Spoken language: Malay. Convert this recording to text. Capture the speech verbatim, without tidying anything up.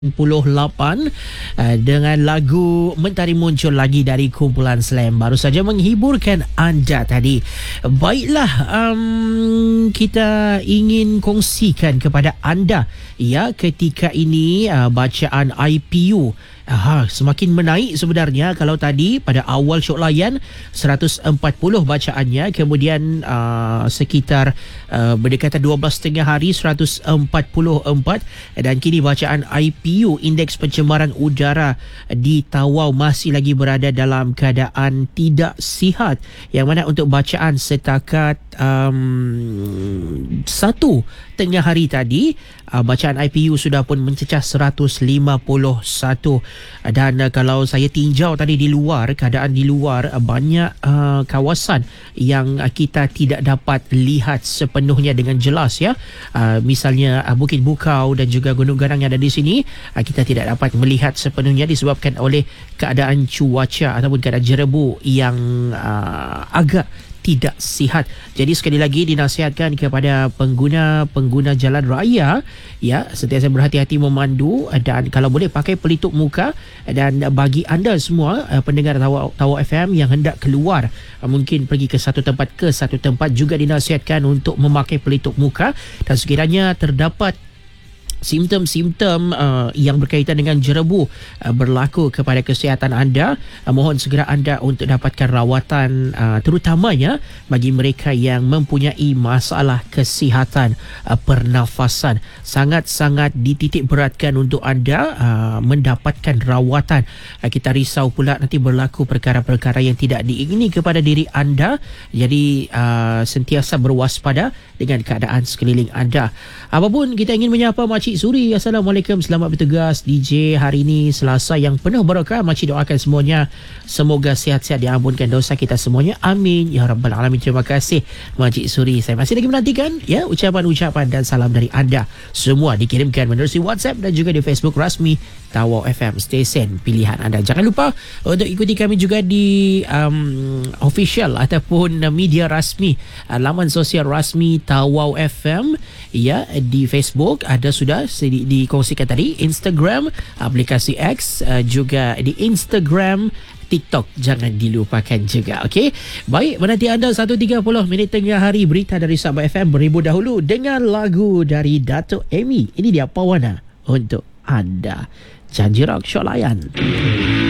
puluh lapan uh, dengan lagu Mentari muncul lagi dari kumpulan Slam baru saja menghiburkan anda tadi. Baiklah, um, kita ingin kongsikan kepada anda ya ketika ini uh, bacaan I P U Aha, semakin menaik sebenarnya. Kalau tadi pada awal syok layan seratus empat puluh bacaannya, kemudian uh, sekitar uh, berdekatan dua belas setengah hari seratus empat puluh empat, dan kini bacaan I P U indeks pencemaran udara di Tawau masih lagi berada dalam keadaan tidak sihat, yang mana untuk bacaan setakat um, satu tengah hari tadi uh, bacaan I P U sudah pun mencecah seratus lima puluh satu. Dan uh, kalau saya tinjau tadi di luar, keadaan di luar uh, banyak uh, kawasan yang uh, kita tidak dapat lihat sepenuhnya dengan jelas ya. Uh, misalnya uh, Bukit Bukau dan juga Gunung Garang yang ada di sini, uh, kita tidak dapat melihat sepenuhnya disebabkan oleh keadaan cuaca ataupun keadaan jerebu yang uh, agak tidak sihat. Jadi sekali lagi dinasihatkan kepada pengguna-pengguna jalan raya ya, sentiasa berhati-hati memandu dan kalau boleh pakai pelitup muka. Dan bagi anda semua pendengar Tawau, Tawau F M yang hendak keluar, mungkin pergi ke satu tempat ke satu tempat, juga dinasihatkan untuk memakai pelitup muka. Dan sekiranya terdapat simptom-simptom uh, yang berkaitan dengan jerebu uh, berlaku kepada kesihatan anda, uh, mohon segera anda untuk dapatkan rawatan, uh, terutamanya bagi mereka yang mempunyai masalah kesihatan uh, pernafasan. Sangat-sangat dititik beratkan untuk anda uh, mendapatkan rawatan. Uh, kita risau pula nanti berlaku perkara-perkara yang tidak diingini kepada diri anda. Jadi uh, sentiasa berwaspada dengan keadaan sekeliling anda. Apapun, kita ingin menyapa Makcik Suri. Assalamualaikum, selamat bertugas D J hari ini Selasa yang penuh berkah. Makcik doakan semuanya semoga sihat-sihat, diampunkan dosa kita semuanya, amin ya rabbal alamin. Terima kasih Makcik Suri. Saya masih lagi menantikan ya ucapan-ucapan dan salam dari anda semua, dikirimkan menerusi WhatsApp dan juga di Facebook rasmi Tawau F M, stesen pilihan anda. Jangan lupa untuk ikuti kami juga di um, official ataupun media rasmi, laman sosial rasmi Tawau F M ya, di Facebook ada sudah di, dikongsikan tadi, Instagram, aplikasi X, uh, juga di Instagram, TikTok jangan dilupakan juga. Okey, baik, menanti anda satu tiga puluh minit tengah hari. Berita dari Sabah F M beribu dahulu dengan lagu dari Dato' Amy. Ini dia Pawana untuk anda. Janji rock syok layan.